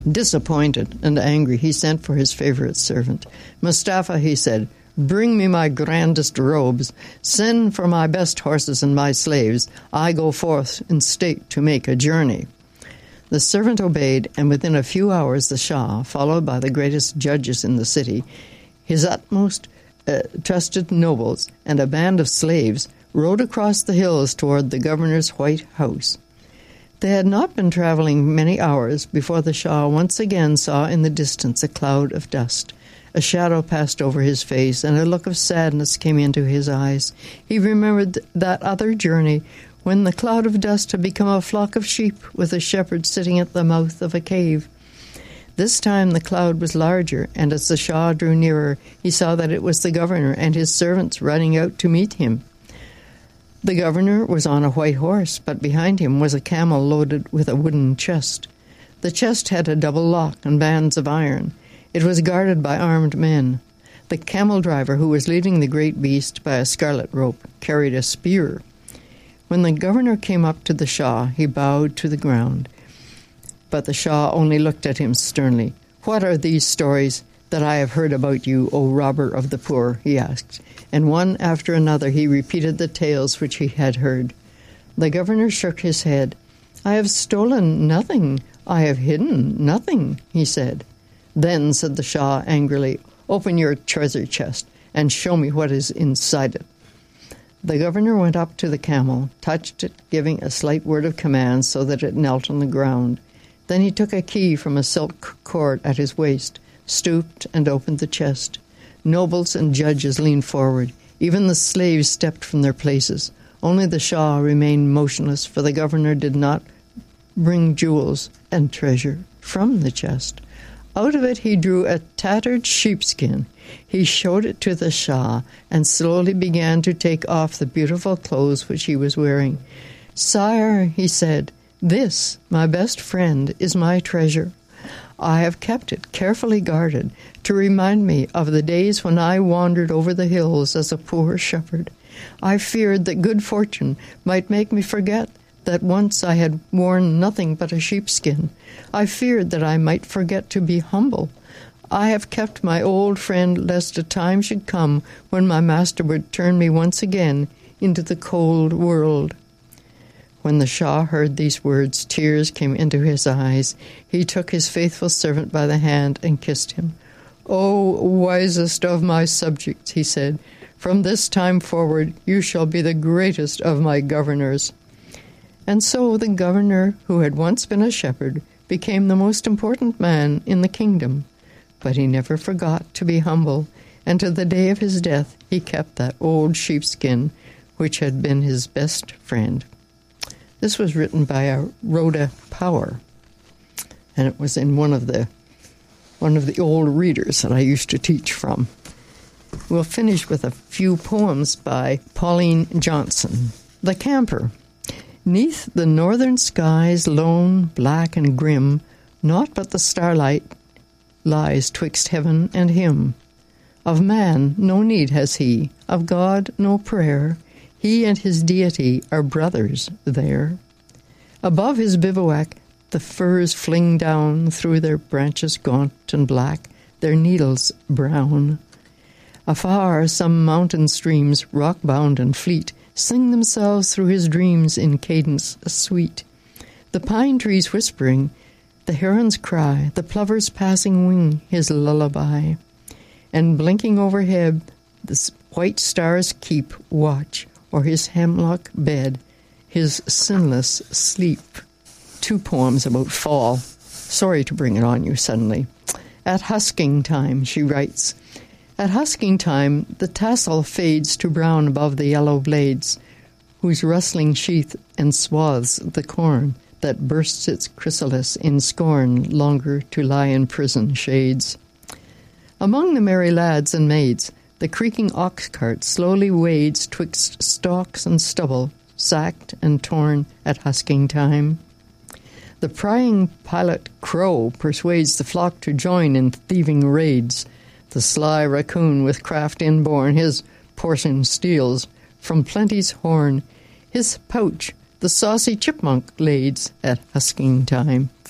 Disappointed and angry, he sent for his favorite servant. "Mustapha," he said, "bring me my grandest robes. Send for my best horses and my slaves. I go forth in state to make a journey." The servant obeyed, and within a few hours the Shah, followed by the greatest judges in the city, his utmost trusted nobles, and a band of slaves, rode across the hills toward the governor's white house. They had not been traveling many hours before the Shah once again saw in the distance a cloud of dust. A shadow passed over his face, and a look of sadness came into his eyes. He remembered that other journey when the cloud of dust had become a flock of sheep with a shepherd sitting at the mouth of a cave. This time the cloud was larger, and as the Shah drew nearer, he saw that it was the governor and his servants running out to meet him. The governor was on a white horse, but behind him was a camel loaded with a wooden chest. The chest had a double lock and bands of iron. It was guarded by armed men. The camel driver, who was leading the great beast by a scarlet rope, carried a spear. When the governor came up to the Shah, he bowed to the ground. But the Shah only looked at him sternly. "What are these stories that I have heard about you, O robber of the poor?" he asked. And one after another he repeated the tales which he had heard. The governor shook his head. "I have stolen nothing. I have hidden nothing," he said. "Then," said the Shah angrily, "open your treasure chest and show me what is inside it." The governor went up to the camel, touched it, giving a slight word of command so that it knelt on the ground. Then he took a key from a silk cord at his waist, stooped, and opened the chest. Nobles and judges leaned forward. Even the slaves stepped from their places. Only the Shah remained motionless, for the governor did not bring jewels and treasure from the chest. Out of it he drew a tattered sheepskin. He showed it to the Shah and slowly began to take off the beautiful clothes which he was wearing. "Sire," he said, "this, my best friend, is my treasure. I have kept it carefully guarded to remind me of the days when I wandered over the hills as a poor shepherd. I feared that good fortune might make me forget that once I had worn nothing but a sheepskin. I feared that I might forget to be humble. I have kept my old friend lest a time should come when my master would turn me once again into the cold world." When the Shah heard these words, tears came into his eyes. He took his faithful servant by the hand and kissed him. "O wisest of my subjects," he said, "from this time forward you shall be the greatest of my governors." And so the governor, who had once been a shepherd, became the most important man in the kingdom. But he never forgot to be humble, and to the day of his death he kept that old sheepskin which had been his best friend. This was written by Rhoda Power, and it was in one of the old readers that I used to teach from. We'll finish with a few poems by Pauline Johnson. The Camper. "'Neath the northern skies lone, black, and grim, naught but the starlight lies twixt heaven and him. Of man no need has he, of God no prayer. He and his deity are brothers there. Above his bivouac the firs fling down through their branches gaunt and black, their needles brown. Afar some mountain streams, rock-bound and fleet, sing themselves through his dreams in cadence sweet. The pine trees whispering, the heron's cry, the plover's passing wing his lullaby. And blinking overhead the white stars keep watch o'er his hemlock bed, his sinless sleep." 2 poems about fall. Sorry to bring it on you suddenly. "At husking time," she writes, "At husking time the tassel fades to brown above the yellow blades, whose rustling sheath enswathes the corn that bursts its chrysalis in scorn longer to lie in prison shades. Among the merry lads and maids the creaking ox cart slowly wades twixt stalks and stubble, sacked and torn at husking time. The prying pilot crow persuades the flock to join in thieving raids. The sly raccoon with craft inborn his portion steals from plenty's horn. His pouch the saucy chipmunk lades at husking time.